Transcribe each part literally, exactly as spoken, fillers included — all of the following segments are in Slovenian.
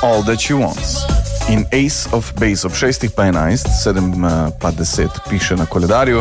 All That She Wants. In Ace of Base ob šestih pa enajst, sedem pa deset piše na koledarju.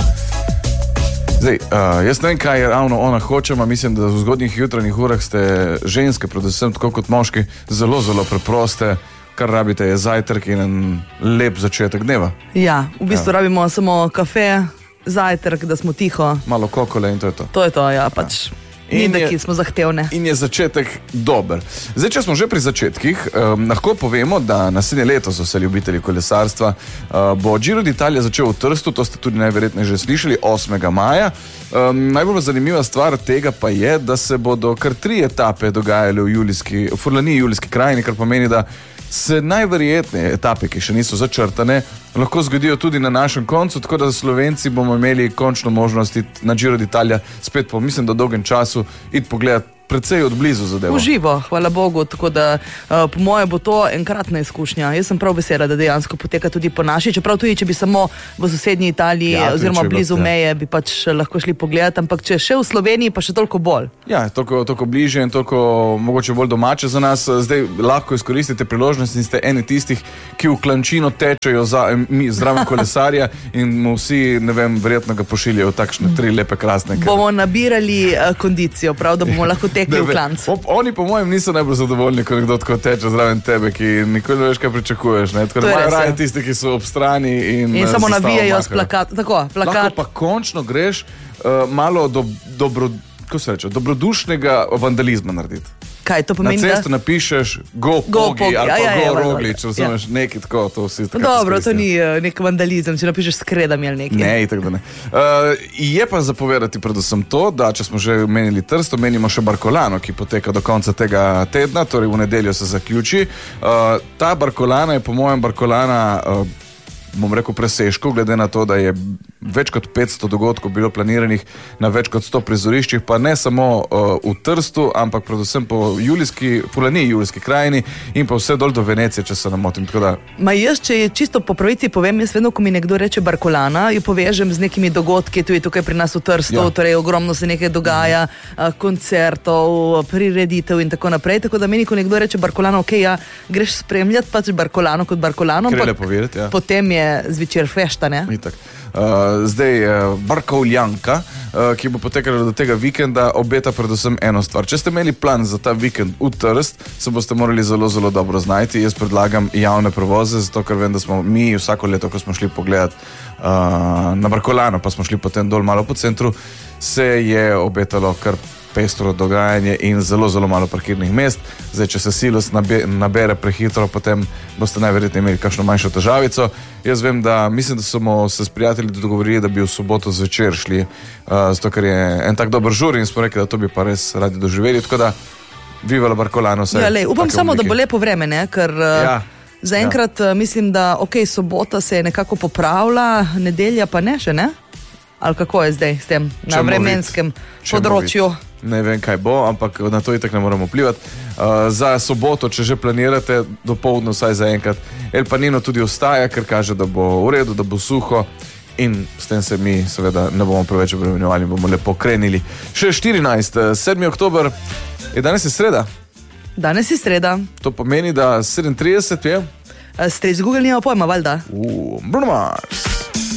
Zdaj, uh, jaz ne vem, kaj je ravno ona hoče, ma mislim, da v zgodnjih jutranjih urah ste ženske, predvsem tako kot moški, zelo, zelo preproste. Kar rabite je zajtrk in en lep začetek dneva. Ja, v bistvu ja. rabimo samo kafe, zajtrk, da smo tiho. Malo kokole in to je to. To je to, ja, pač ni da, ki smo zahtevne. In je začetek dober. Zdaj, če smo že pri začetkih, um, lahko povemo, da naslednje leto so se ljubitelji kolesarstva, uh, bo Giro d'Italia začel v Trstu, to ste tudi najverjetneje že slišali, osmega maja. Um, najbolj zanimiva stvar tega pa je, da se bodo kar tri etape dogajale v, julijski, v Furlaniji, Julijski krajini, kar pomeni, da se najverjetneje etape, ki še niso začrtane, lahko zgodijo tudi na našem koncu, tako da Slovenci bomo imeli končno možnost na Giro d'Italia spet po, mislim, da dolgem času iti pogledati precej od blizu zadevo. Uživo, hvala Bogu, tako da uh, po moje bo to enkratna izkušnja. Jaz sem prav vesela, da dejansko poteka tudi po naši, čeprav tudi, če bi samo v sosednji Italiji ja, oziroma blizu ja. meje, bi pač lahko šli pogledati, ampak če še v Sloveniji, pa še toliko bolj. Ja, toliko, toliko bliže in toliko mogoče bolj domače za nas. Zdaj lahko izkoristite priložnost in ste eni tistih, ki v klančino tečejo za mi, zraven kolesarja in mu vsi, ne vem, verjetno ga pošiljajo takšne tri lepe krasne. Ker... Bomo nabirali uh, kondicijo, prav, da bomo lahko tekli v klanc. Oni po mojem niso najbolj zadovoljni, ko nekdo tako teče zraven tebe, ki nikoli ne veš, kaj pričakuješ. Ne? Tako da imajo raje tisti, ki so ob strani in, in samo navijajo s plakat. Tako, plakat. Lahko pa končno greš uh, malo do, dobro, ko se reče, dobrodušnega vandalizma narediti. Kaj to pomeni? Na cesto da? Napišeš go, go pogi, pogi ali pa ja, ja, go roglič, razumeš, ja. nekaj tako, to vsi tako. Dobro, to ni uh, nek vandalizem, če napišeš s kredami ali nekaj. Ne, tako da ne. Uh, je pa zapovedati predvsem to, da če smo že menili Trsto, menimo še Barcolano, ki poteka do konca tega tedna, torej v nedeljo se zaključi. Uh, ta Barcolana je po mojem Barcolana, uh, bom rekel, presežkov, glede na to, da je več kot petsto dogodkov bilo planiranih na več kot sto prizoriščih, pa ne samo uh, v Trstu, ampak predvsem po Julijski, Furlaniji, Julijski krajini in pa vse dol do Venecije, če se ne motim. Da... Ma jaz, če je čisto po pravici povem, jaz vedno, ko mi nekdo reče Barcolana, jo povežem z nekimi dogodki, tudi tukaj pri nas v Trstu, ja. torej ogromno se nekaj dogaja, mhm. koncertov, prireditev in tako naprej, tako da meni, ko nekdo reče Barcolana, ok, ja, greš spremljati pač Barcolano kot Barcolano, povedati, ja. potem je zvečer fešta, ne? Itak. Uh, zdaj, uh, Barkovljanka, uh, ki bo potekala do tega vikenda, obeta predvsem eno stvar. Če ste imeli plan za ta vikend v Trst, se boste morali zelo, zelo dobro znajti. Jaz predlagam javne prevoze, zato ker vem, da smo mi vsako leto, ko smo šli pogledati uh, na Barcolano, pa smo šli potem dol malo po centru, se je obetalo kar pestro dogajanje in zelo, zelo malo parkirnih mest. Zdaj, če se silos nabere prehitro, potem boste najverjetneje imeli kakšno manjšo težavico. Jaz vem, da mislim, da smo se s prijatelji dogovorili, da bi v soboto zvečer šli, uh, zato ker je en tak dober žur in smo rekli, da to bi pa res radi doživeli, tako da viva la Barcolano. Ja, lej, upam samo, obliki. Da bo lepo vreme, ne? Ker ja, zaenkrat ja. mislim, da ok, sobota se je nekako popravila, nedelja pa ne še, ne? Ali kako je zdaj s tem na Čemo vremenskem vid. področju? Ne vem, kaj bo, ampak na to itak ne moramo vplivati. Uh, za soboto, če že planirate, dopoldne vsaj zaenkrat, El Panino tudi ostaja, ker kaže, da bo v redu, da bo suho in s tem se mi seveda ne bomo preveč obremenjevali, bomo lepo krenili. Še štirinajst, sedmi oktober, je danes je sreda. Danes je sreda. To pomeni, da sedemintrideset je? Ste iz Google nima pojma, valjda? Uh, Bruno Mars.